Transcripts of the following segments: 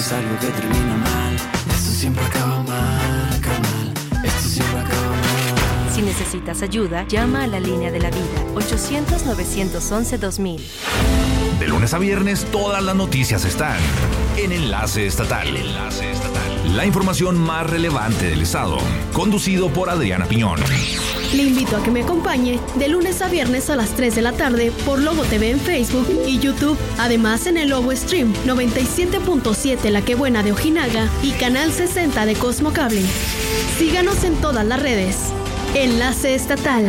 es algo que termina mal. Esto siempre acaba mal, carnal. Esto siempre acaba mal. Si necesitas ayuda, llama a la línea de la vida, 800-911-2000. De lunes a viernes, todas las noticias están en Enlace Estatal. La información más relevante del estado, conducido por Adriana Piñón. Le invito a que me acompañe de lunes a viernes a las 3 de la tarde por Lobo TV en Facebook y YouTube. Además en el Lobo Stream 97.7 La Que Buena de Ojinaga y Canal 60 de Cosmo Cable. Síganos en todas las redes. Enlace Estatal.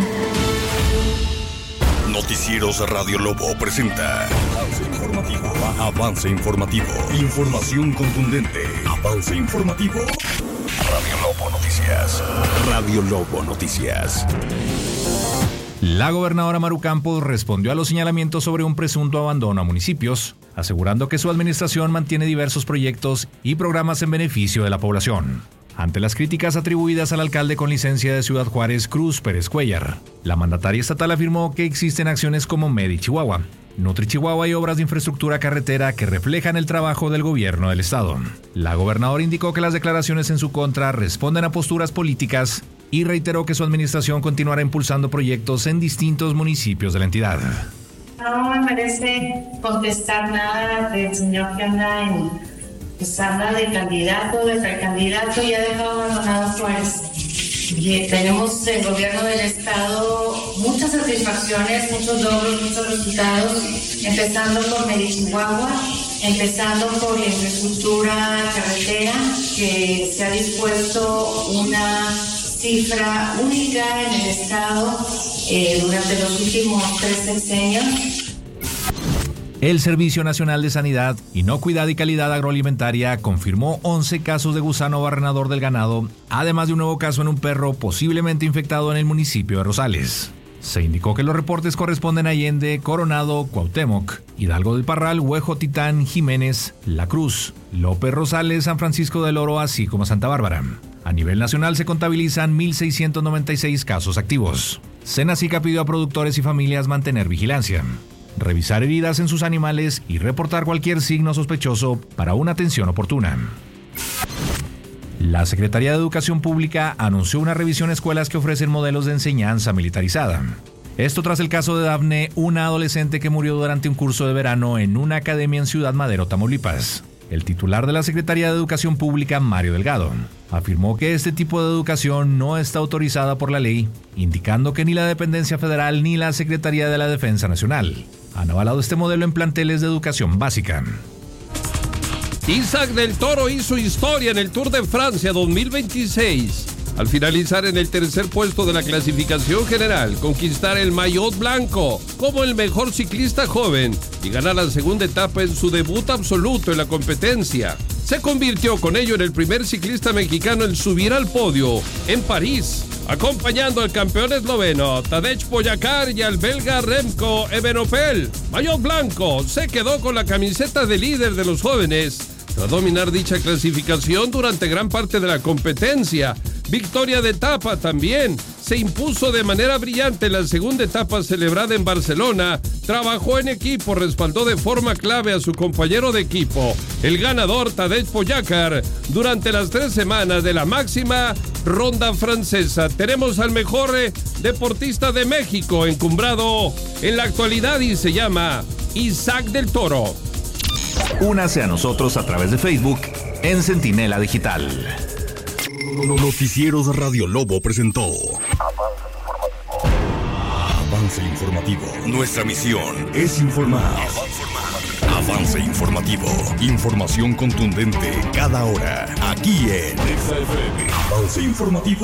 Noticieros Radio Lobo presenta Avance informativo. Información contundente. Avance informativo. Radio Lobo Noticias. Radio Lobo Noticias. La gobernadora Maru Campos respondió a los señalamientos sobre un presunto abandono a municipios, asegurando que su administración mantiene diversos proyectos y programas en beneficio de la población. Ante las críticas atribuidas al alcalde con licencia de Ciudad Juárez, Cruz Pérez Cuellar, la mandataria estatal afirmó que existen acciones como Medi Chihuahua, Nutri Chihuahua y obras de infraestructura carretera que reflejan el trabajo del gobierno del estado. La gobernadora indicó que las declaraciones en su contra responden a posturas políticas y reiteró que su administración continuará impulsando proyectos en distintos municipios de la entidad. No me merece contestar nada del señor que anda habla de candidato, de precandidato y ha dejado abandonado Juárez. Y tenemos el gobierno del estado muchas satisfacciones, muchos logros, muchos resultados, empezando por Medi Chihuahua, empezando por la infraestructura carretera, que se ha dispuesto una cifra única en el estado durante los últimos 3 sexenios. El Servicio Nacional de Sanidad, Inocuidad y Calidad Agroalimentaria confirmó 11 casos de gusano barrenador del ganado, además de un nuevo caso en un perro posiblemente infectado en el municipio de Rosales. Se indicó que los reportes corresponden a Allende, Coronado, Cuauhtémoc, Hidalgo del Parral, Huejotitán, Jiménez, La Cruz, López, Rosales, San Francisco del Oro, así como Santa Bárbara. A nivel nacional se contabilizan 1,696 casos activos. Senacica pidió a productores y familias mantener vigilancia, revisar heridas en sus animales y reportar cualquier signo sospechoso para una atención oportuna. La Secretaría de Educación Pública anunció una revisión a escuelas que ofrecen modelos de enseñanza militarizada. Esto tras el caso de Dafne, una adolescente que murió durante un curso de verano en una academia en Ciudad Madero, Tamaulipas. El titular de la Secretaría de Educación Pública, Mario Delgado, afirmó que este tipo de educación no está autorizada por la ley, indicando que ni la dependencia federal ni la Secretaría de la Defensa Nacional han avalado este modelo en planteles de educación básica. Isaac del Toro hizo historia en el Tour de Francia 2026. Al finalizar en el tercer puesto de la clasificación general, conquistar el maillot blanco como el mejor ciclista joven y ganar la segunda etapa en su debut absoluto en la competencia. Se convirtió con ello en el primer ciclista mexicano en subir al podio en París, acompañando al campeón esloveno Tadej Pogačar y al belga Remco Evenepoel. Maillot blanco se quedó con la camiseta de líder de los jóvenes tras dominar dicha clasificación durante gran parte de la competencia. Victoria de etapa también. Se impuso de manera brillante en la segunda etapa celebrada en Barcelona. Trabajó en equipo, respaldó de forma clave a su compañero de equipo, el ganador Tadej Pogačar, durante las 3 semanas de la máxima ronda francesa. Tenemos al mejor deportista de México encumbrado en la actualidad y se llama Isaac del Toro. Únase a nosotros a través de Facebook en Centinela Digital. Noticieros Radio Lobo presentó Avance informativo. Nuestra misión es informar. Avance informativo. Información contundente cada hora. Aquí en Avance informativo.